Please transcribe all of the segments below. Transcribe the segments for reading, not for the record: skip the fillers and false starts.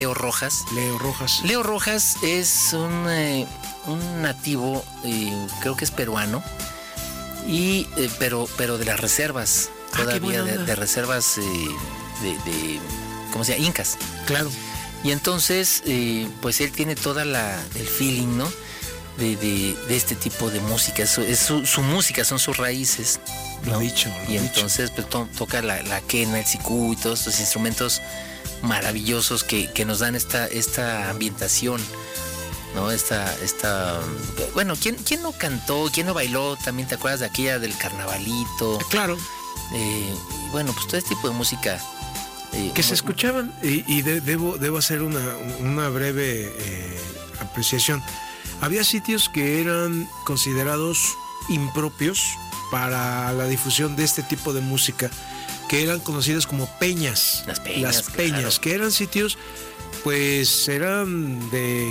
Leo Rojas. Leo Rojas. Leo Rojas es un nativo, creo que es peruano, y pero de las reservas, todavía de reservas de ¿cómo se llama? Incas. Claro. Y entonces, pues él tiene toda el feeling, ¿no? De este tipo de música. Es su música, son sus raíces, ¿no? Lo dicho. Y entonces pues, toca la quena, el sicú y todos estos instrumentos maravillosos que nos dan esta ambientación, ¿no? Bueno, ¿quién no cantó? ¿Quién no bailó? También te acuerdas de aquella del carnavalito. Claro. Bueno, pues todo este tipo de música que se escuchaban, y debo hacer una breve apreciación. Había sitios que eran considerados impropios para la difusión de este tipo de música, que eran conocidas como peñas. Las peñas, claro. Que eran sitios, pues eran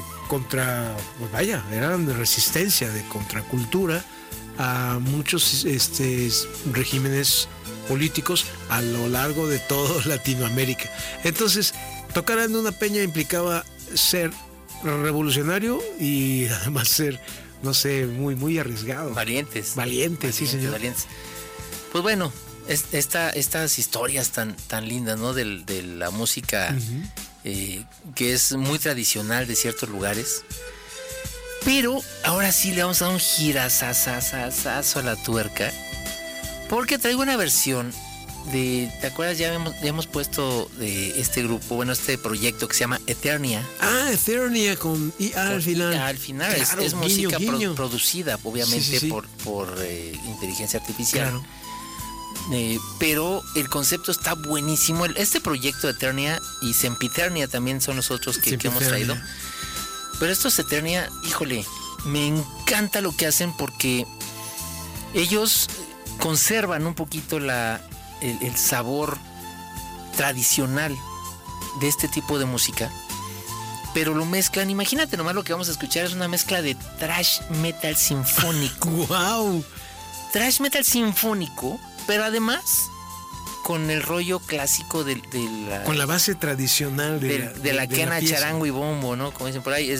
eran de resistencia, de contracultura a muchos regímenes políticos a lo largo de toda Latinoamérica. Entonces, tocar en una peña implicaba ser revolucionario y además ser, no sé, muy arriesgado. Valientes, sí, señor. Valientes. Pues bueno, estas historias tan lindas, ¿no? De la música, que es muy tradicional de ciertos lugares. Pero ahora sí le vamos a dar un girasasasasazo a la tuerca, porque traigo una versión ¿te acuerdas? Ya hemos puesto de este grupo, bueno, este proyecto que se llama Eternia. Eternia con IA al final. Al final, claro, es música producida, obviamente, sí. por inteligencia artificial. Claro. Pero el concepto está buenísimo. Este proyecto de Eternia y Sempiternia también son los otros que hemos traído. Pero estos Eternia, híjole, me encanta lo que hacen porque ellos conservan un poquito el sabor tradicional de este tipo de música, pero lo mezclan. Imagínate nomás lo que vamos a escuchar, es una mezcla de thrash metal sinfónico. ¡Wow! Thrash metal sinfónico, pero además con el rollo clásico con la base tradicional de la quena, charango y bombo, ¿no? Como dicen por ahí,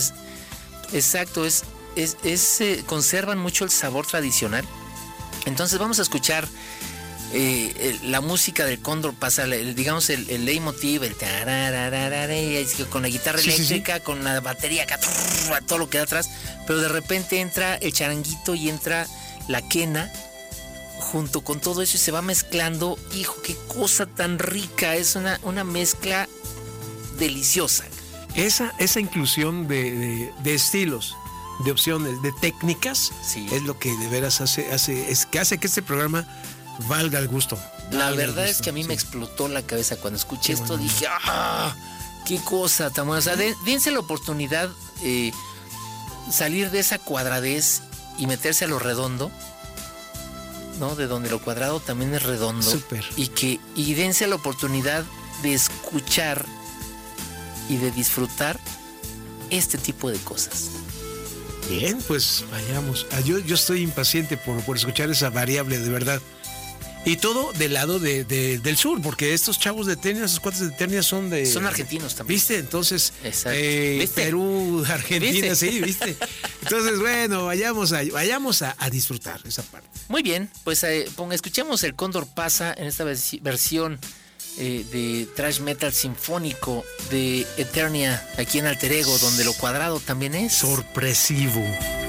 conservan mucho el sabor tradicional. Entonces vamos a escuchar la música del Cóndor Pasa, digamos el leitmotiv, con la guitarra eléctrica, con la batería acá, todo lo que da atrás, pero de repente entra el charanguito y entra la quena junto con todo eso y se va mezclando. Hijo, qué cosa tan rica, es una mezcla deliciosa. Esa inclusión de estilos, de opciones, de técnicas, sí, es lo que de veras hace que este programa valga el gusto. La verdad es que a mí me explotó la cabeza cuando escuché esto. Bueno. Dije, qué cosa tan buena. O sea, dense la oportunidad, salir de esa cuadradez y meterse a lo redondo, ¿no? De donde lo cuadrado también es redondo. Súper. Y dense la oportunidad de escuchar y de disfrutar este tipo de cosas. Bien, pues vayamos. Yo estoy impaciente por escuchar esa variable, de verdad. Y todo del lado del sur, porque estos chavos de Eternia, esos cuates de Eternia son argentinos también. ¿Viste? Entonces, ¿viste? Perú, Argentina, ¿viste? Sí, ¿viste? Entonces, bueno, vayamos a disfrutar esa parte. Muy bien, pues escuchemos El Cóndor Pasa en esta versión de thrash metal sinfónico de Eternia, aquí en Alter Ego, donde lo cuadrado también es sorpresivo.